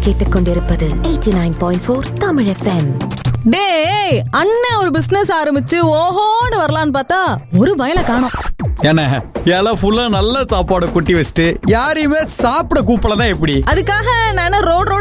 கேட்டுக்கொண்டிருப்பது 89.4 தமிழ் FM. டேய், அண்ணன் ஒரு பிசினஸ் ஆரம்பிச்சு ஓஹோன்னு வரலான்னு பார்த்தா ஒரு பயல காணோம். என்ன இலை ஃபுல்லா நல்ல சாப்பாடு கொட்டி வச்சுட்டு யாரையுமே சாப்பிட கூப்பிடலாம் எப்படி? அதுக்காக நான் ரோட்